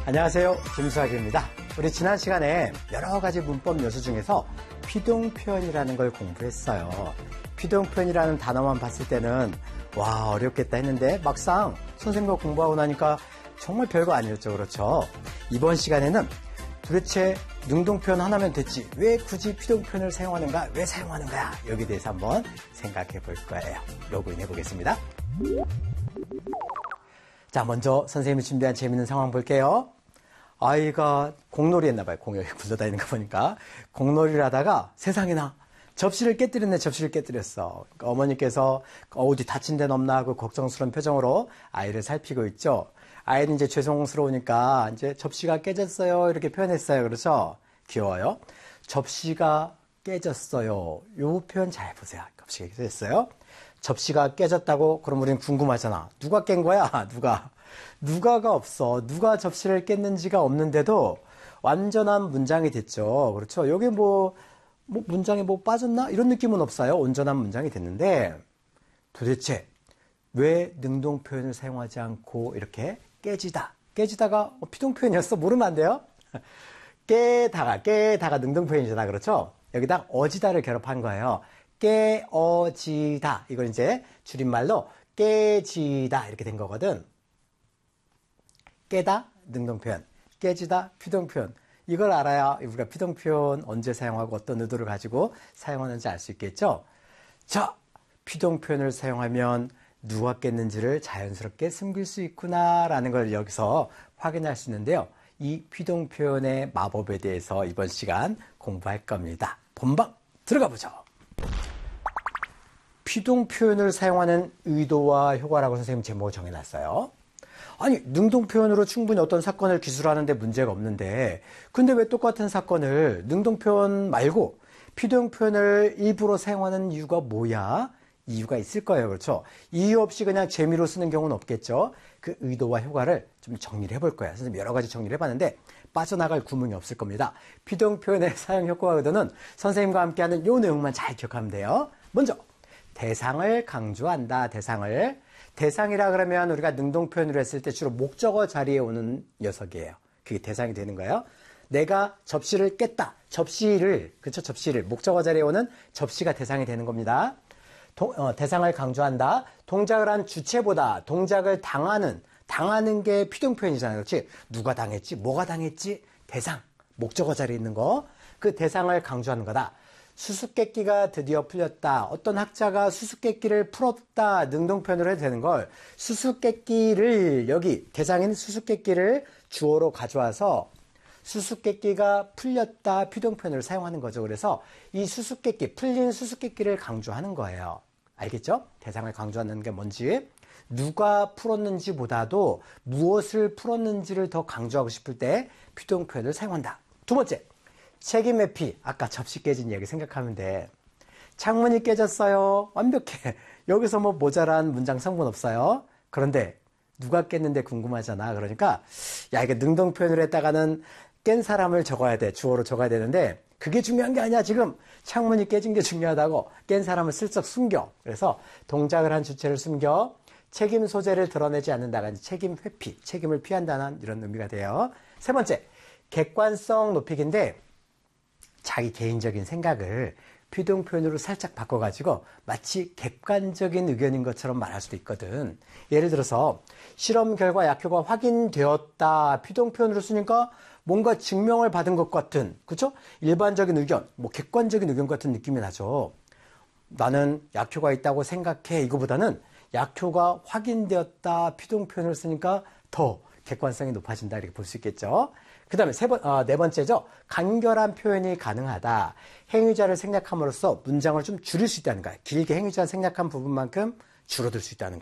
안녕하세요. 김수학입니다. 우리 지난 시간에 여러 가지 문법 요소 중에서 피동표현이라는 걸 공부했어요. 피동표현이라는 단어만 봤을 때는 와, 어렵겠다 했는데 막상 선생님과 공부하고 나니까 정말 별거 아니었죠. 그렇죠? 이번 시간에는 도대체 능동표현 하나면 됐지 왜 굳이 피동표현을 사용하는가? 왜 사용하는 거야? 여기에 대해서 한번 생각해 볼 거예요. 로그인 해보겠습니다. 자, 먼저 선생님이 준비한 재밌는 상황 볼게요. 아이가 공놀이 했나봐요. 공이 굴러다니는 거 보니까. 공놀이를 하다가 세상에나 접시를 깨뜨렸네. 접시를 깨뜨렸어. 그러니까 어머니께서 어디 다친 데는 없나 하고 걱정스러운 표정으로 아이를 살피고 있죠. 아이는 이제 죄송스러우니까 이제 접시가 깨졌어요. 이렇게 표현했어요. 그렇죠? 귀여워요. 접시가 깨졌어요. 요 표현 잘 보세요. 접시가 깨졌어요. 접시가 깨졌다고? 그럼 우리는 궁금하잖아. 누가 깬 거야? 누가가 없어. 누가 접시를 깼는지가 없는데도 완전한 문장이 됐죠. 그렇죠? 여기 문장에 빠졌나? 이런 느낌은 없어요. 온전한 문장이 됐는데 도대체 왜 능동 표현을 사용하지 않고 이렇게 깨지다. 깨지다가 피동 표현이었어? 모르면 안 돼요? 깨다가 능동 표현이잖아. 그렇죠? 여기다 어지다를 결합한 거예요. 깨어지다. 이걸 이제 줄임말로 깨지다 이렇게 된 거거든. 깨다 능동표현, 깨지다 피동표현. 이걸 알아야 우리가 피동표현 언제 사용하고 어떤 의도를 가지고 사용하는지 알 수 있겠죠. 자, 피동표현을 사용하면 누가 깼는지를 자연스럽게 숨길 수 있구나라는 걸 여기서 확인할 수 있는데요. 이 피동표현의 마법에 대해서 이번 시간 공부할 겁니다. 본방 들어가 보죠. 피동표현을 사용하는 의도와 효과라고 선생님 제목을 정해놨어요. 아니, 능동표현으로 충분히 어떤 사건을 기술하는데 문제가 없는데 근데 왜 똑같은 사건을 능동표현 말고 피동표현을 일부러 사용하는 이유가 뭐야? 이유가 있을 거예요. 그렇죠? 이유 없이 그냥 재미로 쓰는 경우는 없겠죠? 그 의도와 효과를 좀 정리를 해볼 거예요. 선생님 여러 가지 정리를 해봤는데 빠져나갈 구멍이 없을 겁니다. 피동표현의 사용 효과와 의도는 선생님과 함께하는 이 내용만 잘 기억하면 돼요. 먼저 대상을 강조한다. 대상이라 그러면 우리가 능동표현으로 했을 때 주로 목적어 자리에 오는 녀석이에요. 그게 대상이 되는 거예요. 내가 접시를 깼다. 접시를 목적어 자리에 오는 접시가 대상이 되는 겁니다. 대상을 강조한다. 동작을 한 주체보다 동작을 당하는 게 피동표현이잖아요. 그렇지? 누가 당했지? 뭐가 당했지? 대상. 목적어 자리에 있는 거. 그 대상을 강조하는 거다. 수수께끼가 드디어 풀렸다. 어떤 학자가 수수께끼를 풀었다. 능동표현으로 해도 되는 걸 수수께끼를 여기 대상인 수수께끼를 주어로 가져와서 수수께끼가 풀렸다. 피동표현을 사용하는 거죠. 그래서 이 수수께끼, 풀린 수수께끼를 강조하는 거예요. 알겠죠? 대상을 강조하는 게 뭔지. 누가 풀었는지보다도 무엇을 풀었는지를 더 강조하고 싶을 때 피동표현을 사용한다. 두 번째. 책임 회피. 아까 접시 깨진 얘기 생각하면 돼. 창문이 깨졌어요. 완벽해. 여기서 모자란 문장 성분 없어요. 그런데 누가 깼는데 궁금하잖아. 그러니까 야, 이게 능동 표현을 했다가는 깬 사람을 적어야 돼. 주어로 적어야 되는데 그게 중요한 게 아니야. 지금 창문이 깨진 게 중요하다고. 깬 사람을 슬쩍 숨겨. 그래서 동작을 한 주체를 숨겨 책임 소재를 드러내지 않는다가 책임 회피. 책임을 피한다는 이런 의미가 돼요. 세 번째. 객관성 높이기인데 자기 개인적인 생각을 피동표현으로 살짝 바꿔가지고 마치 객관적인 의견인 것처럼 말할 수도 있거든. 예를 들어서 실험 결과 약효가 확인되었다. 피동표현으로 쓰니까 뭔가 증명을 받은 것 같은, 그렇죠? 일반적인 의견, 객관적인 의견 같은 느낌이 나죠. 나는 약효가 있다고 생각해. 이거보다는 약효가 확인되었다. 피동표현을 쓰니까 더 객관성이 높아진다. 이렇게 볼 수 있겠죠. 그 다음에 네 번째죠. 간결한 표현이 가능하다. 행위자를 생략함으로써 문장을 좀 줄일 수 있다는 거야. 길게 행위자를 생략한 부분만큼 줄어들 수 있다는